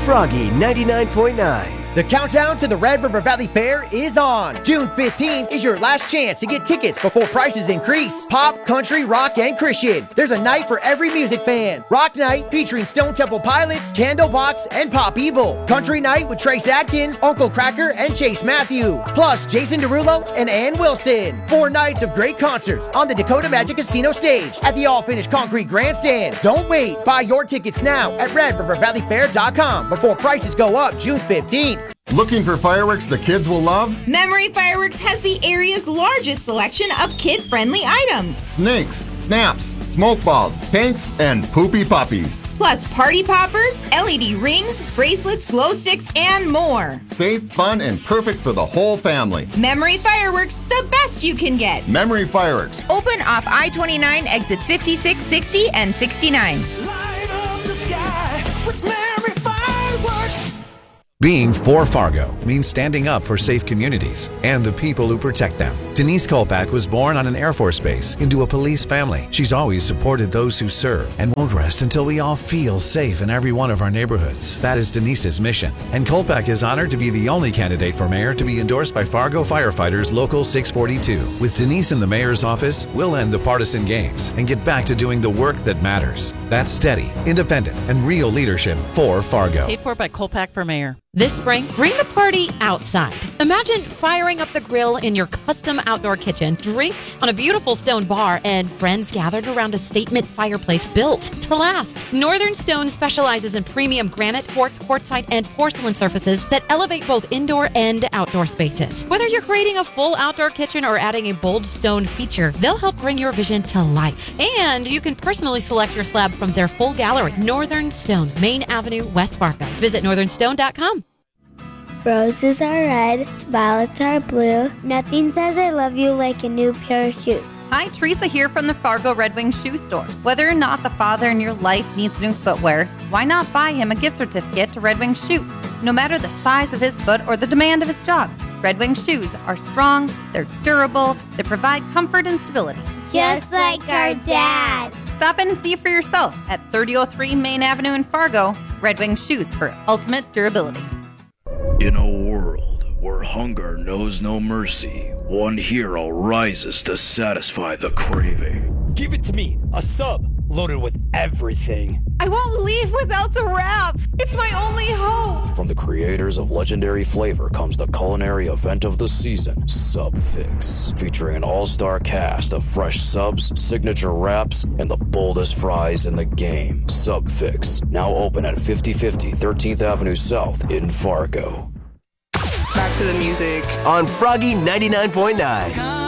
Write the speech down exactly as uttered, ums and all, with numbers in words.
Froggy ninety-nine point nine. The countdown to the Red River Valley Fair is on. June fifteenth is your last chance to get tickets before prices increase. Pop, country, rock, and Christian. There's a night for every music fan. Rock night featuring Stone Temple Pilots, Candlebox, and Pop Evil. Country night with Trace Adkins, Uncle Cracker, and Chase Matthew. Plus Jason Derulo and Ann Wilson. Four nights of great concerts on the Dakota Magic Casino stage at the all-finished concrete grandstand. Don't wait. Buy your tickets now at red river valley fair dot com before prices go up June fifteenth. Looking for fireworks the kids will love? Memory Fireworks has the area's largest selection of kid-friendly items. Snakes, snaps, smoke balls, tanks, and poopy puppies. Plus party poppers, L E D rings, bracelets, glow sticks, and more. Safe, fun, and perfect for the whole family. Memory Fireworks, the best you can get. Memory Fireworks. Open off I twenty-nine, exits fifty-six, sixty, and sixty-nine. Light up the sky with Memory Fireworks. Being for Fargo means standing up for safe communities and the people who protect them. Denise Kolpak was born on an Air Force base into a police family. She's always supported those who serve and won't rest until we all feel safe in every one of our neighborhoods. That is Denise's mission. And Kolpak is honored to be the only candidate for mayor to be endorsed by Fargo Firefighters Local six forty-two. With Denise in the mayor's office, we'll end the partisan games and get back to doing the work that matters. That's steady, independent, and real leadership for Fargo. Paid for by Kolpak for mayor. This spring, bring the party outside. Imagine firing up the grill in your custom outdoor kitchen, drinks on a beautiful stone bar, and friends gathered around a statement fireplace built to last. Northern Stone specializes in premium granite, quartz, quartzite, and porcelain surfaces that elevate both indoor and outdoor spaces. Whether you're creating a full outdoor kitchen or adding a bold stone feature, they'll help bring your vision to life. And you can personally select your slab from their full gallery. Northern Stone, Main Avenue, West Fargo. Visit northern stone dot com. Roses are red, violets are blue. Nothing says I love you like a new pair of shoes. Hi, Teresa here from the Fargo Red Wing Shoe Store. Whether or not the father in your life needs new footwear, why not buy him a gift certificate to Red Wing Shoes? No matter the size of his foot or the demand of his job, Red Wing Shoes are strong, they're durable, they provide comfort and stability. Just like our dad. Stop in and see for yourself at thirty oh three Main Avenue in Fargo. Red Wing Shoes for ultimate durability. In a world where hunger knows no mercy, one hero rises to satisfy the craving. Give it to me, a sub loaded with everything. I won't leave without the wrap. It's my only hope. From the creators of legendary flavor comes the culinary event of the season, Sub Fix, featuring an all-star cast of fresh subs, signature wraps, and the boldest fries in the game. Sub Fix, now open at fifty fifty thirteenth Avenue South in Fargo. Back to the music on Froggy ninety-nine point nine.